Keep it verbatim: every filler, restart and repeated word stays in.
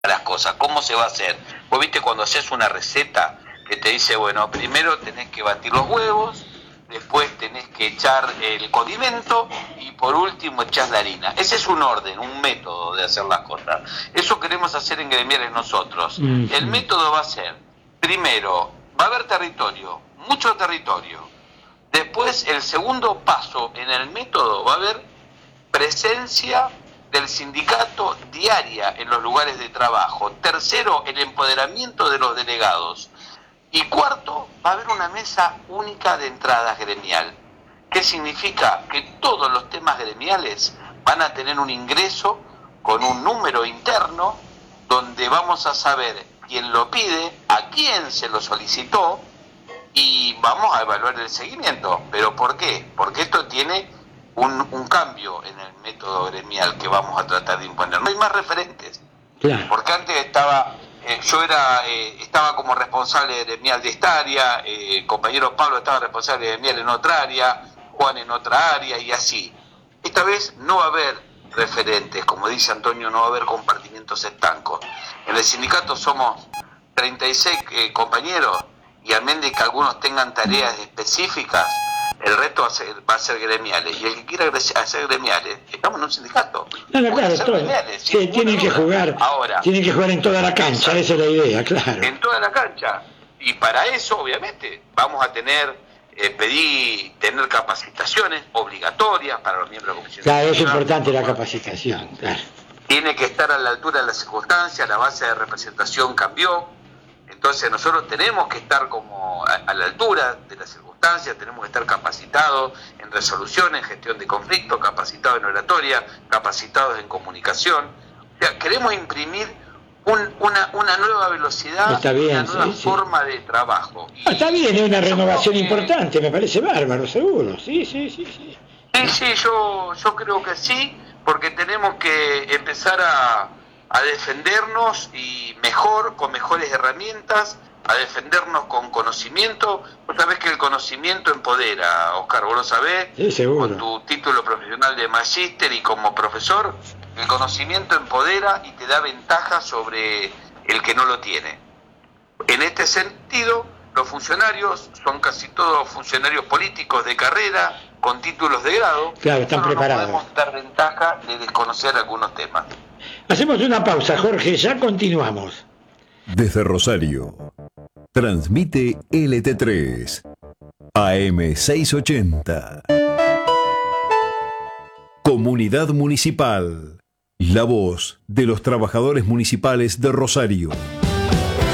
las cosas. ¿Cómo se va a hacer? Vos viste cuando haces una receta que te dice, bueno, primero tenés que batir los huevos, después tenés que echar el condimento y por último echás la harina. Ese es un orden, un método de hacer las cosas. Eso queremos hacer en Gremiales nosotros. Uh-huh. El método va a ser, primero, va a haber territorio, mucho territorio. Después, el segundo paso en el método va a haber presencia del sindicato diaria en los lugares de trabajo. Tercero, el empoderamiento de los delegados. Y cuarto, va a haber una mesa única de entradas gremial. ¿Qué significa? Que todos los temas gremiales van a tener un ingreso con un número interno donde vamos a saber quién lo pide, a quién se lo solicitó y vamos a evaluar el seguimiento. ¿Pero por qué? Porque esto tiene Un, un cambio en el método gremial que vamos a tratar de imponer. No hay más referentes. Claro. Porque antes estaba, eh, yo era eh, estaba como responsable gremial de esta área, eh, el compañero Pablo estaba responsable gremial en otra área, Juan en otra área y así. Esta vez no va a haber referentes, como dice Antonio, no va a haber compartimientos estancos. En el sindicato somos treinta y seis eh, compañeros y amén de que algunos tengan tareas específicas, el resto va a, ser, va a ser gremiales. Y el que quiera hacer gremiales, estamos en un sindicato. No, no, claro, todo. Sí, tienen que jugar. Ahora, tienen que jugar en toda la cancha, esa es la idea, claro. En toda la cancha. Y para eso, obviamente, vamos a tener, eh, pedí tener capacitaciones obligatorias para los miembros de la comisión. Claro, es importante la capacitación, claro. Tiene que estar a la altura de las circunstancias, la base de representación cambió. Entonces nosotros tenemos que estar como a, a la altura de las circunstancias, tenemos que estar capacitados en resolución, en gestión de conflictos, capacitados en oratoria, capacitados en comunicación. O sea, queremos imprimir un, una, una nueva velocidad, está bien, una nueva sí, forma sí. de trabajo. Ah, está bien, es una renovación que... importante, me parece bárbaro, seguro. Sí, sí, sí, sí. Sí, sí, yo, yo creo que sí, porque tenemos que empezar a... a defendernos y mejor, con mejores herramientas, a defendernos con conocimiento. Vos sabés que el conocimiento empodera, Oscar, vos lo sabés, sí, seguro. Con tu título profesional de magíster y como profesor, el conocimiento empodera y te da ventaja sobre el que no lo tiene. En este sentido, los funcionarios son casi todos funcionarios políticos de carrera, con títulos de grado. Claro, están preparados. No podemos dar ventaja de desconocer algunos temas. Hacemos una pausa, Jorge, ya continuamos. Desde Rosario, transmite L T tres, A M seiscientos ochenta. Comunidad Municipal, la voz de los trabajadores municipales de Rosario.